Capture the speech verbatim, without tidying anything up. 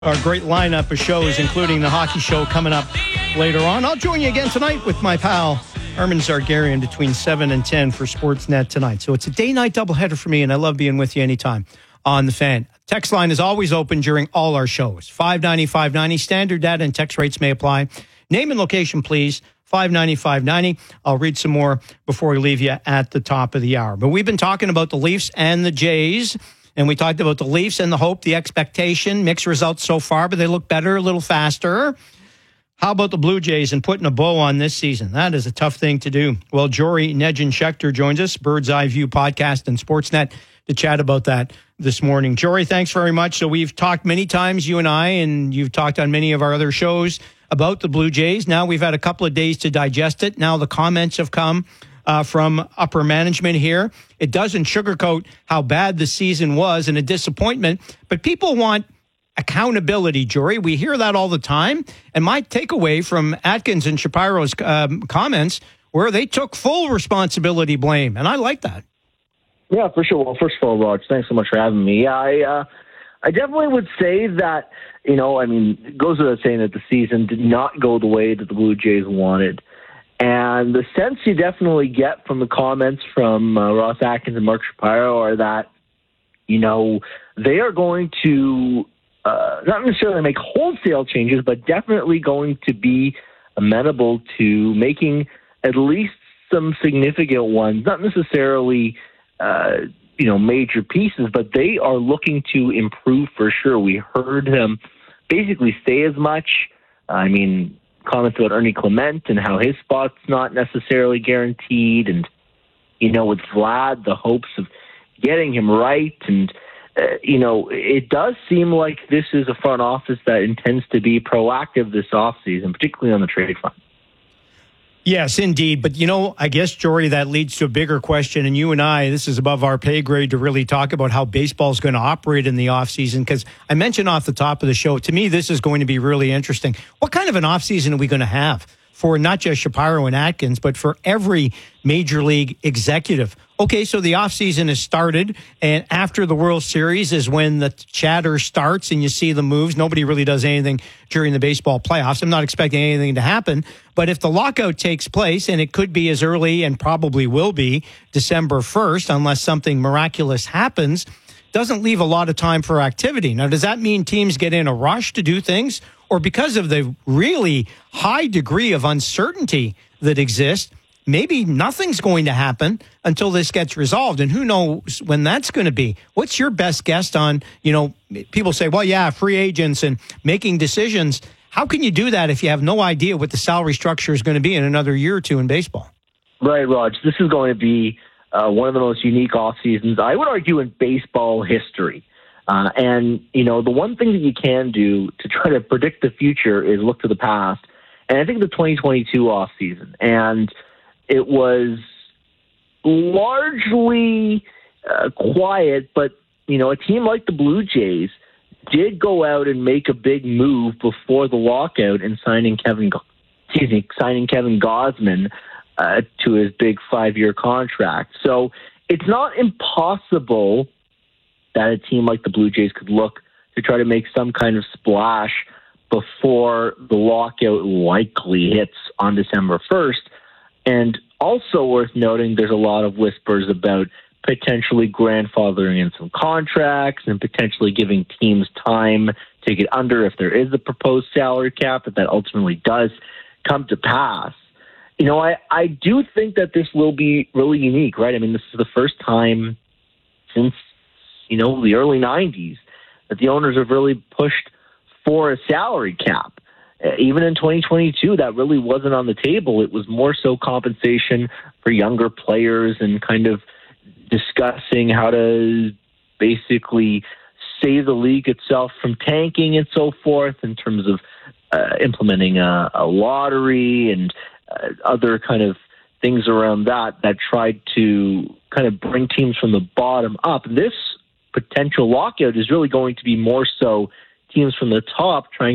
Our great lineup of shows, including the hockey show coming up later on. I'll join you again tonight with my pal, Armin Zargarian, between seven and ten for Sportsnet tonight. So it's a day-night doubleheader for me, and I love being with you anytime on The Fan. Text line is always open during all our shows. five ninety, five ninety. Standard data and text rates may apply. Name and location, please. five ninety, five ninety. I'll read some more before we leave you at the top of the hour. But we've been talking about the Leafs and the Jays. And we talked about the Leafs and the hope, the expectation, mixed results so far, but they look better, a little faster. How about the Blue Jays and putting a bow on this season? That is a tough thing to do. Well, Jory Nugent-Schechter joins us, Bird's Eye View podcast and Sportsnet, to chat about that this morning. Jory, thanks very much. So we've talked many times, you and I, and you've talked on many of our other shows about the Blue Jays. Now we've had a couple of days to digest it. Now the comments have come Uh, from upper management here. It doesn't sugarcoat how bad the season was and a disappointment, but people want accountability, Jory. We hear that all the time. And my takeaway from Atkins and Shapiro's um, comments were they took full responsibility blame, and I like that. Yeah, for sure. Well, first of all, Raj, thanks so much for having me. I uh, I definitely would say that, you know, I mean, it goes without saying that the season did not go the way that the Blue Jays wanted. And the sense you definitely get from the comments from uh, Ross Atkins and Mark Shapiro are that, you know, they are going to uh, not necessarily make wholesale changes, but definitely going to be amenable to making at least some significant ones, not necessarily, uh, you know, major pieces, but they are looking to improve for sure. We heard him basically say as much. I mean, comments about Ernie Clement and how his spot's not necessarily guaranteed. And, you know, with Vlad, the hopes of getting him right. And, uh, you know, it does seem like this is a front office that intends to be proactive this offseason, particularly on the trade front. Yes, indeed. But, you know, I guess, Jory, that leads to a bigger question. And you and I, this is above our pay grade to really talk about how baseball is going to operate in the offseason. Because I mentioned off the top of the show, to me, this is going to be really interesting. What kind of an offseason are we going to have for not just Shapiro and Atkins, but for every major league executive? Okay, so the offseason has started, and after the World Series is when the chatter starts and you see the moves. Nobody really does anything during the baseball playoffs. I'm not expecting anything to happen, but if the lockout takes place, and it could be as early and probably will be December first, unless something miraculous happens, doesn't leave a lot of time for activity. Now, does that mean teams get in a rush to do things? Or because of the really high degree of uncertainty that exists, maybe nothing's going to happen until this gets resolved. And who knows when that's going to be? What's your best guess on, you know, people say, well, yeah, free agents and making decisions. How can you do that if you have no idea what the salary structure is going to be in another year or two in baseball? Right, Raj. This is going to be uh, one of the most unique off seasons, I would argue, in baseball history. Uh, and, you know, the one thing that you can do to try to predict the future is look to the past. And I think the twenty twenty-two offseason, and it was largely uh, quiet, but, you know, a team like the Blue Jays did go out and make a big move before the lockout in signing Kevin, excuse me, signing Kevin Gausman uh, to his big five-year contract. So it's not impossible that a team like the Blue Jays could look to try to make some kind of splash before the lockout likely hits on December first. And also worth noting, there's a lot of whispers about potentially grandfathering in some contracts and potentially giving teams time to get under if there is a proposed salary cap, if that ultimately does come to pass. You know, I, I do think that this will be really unique, right? I mean, this is the first time since, you know, the early nineties that the owners have really pushed for a salary cap. Uh, even in twenty twenty-two, that really wasn't on the table. It was more so compensation for younger players and kind of discussing how to basically save the league itself from tanking and so forth in terms of uh, implementing a, a lottery and uh, other kind of things around that that tried to kind of bring teams from the bottom up. This potential lockout is really going to be more so teams from the top trying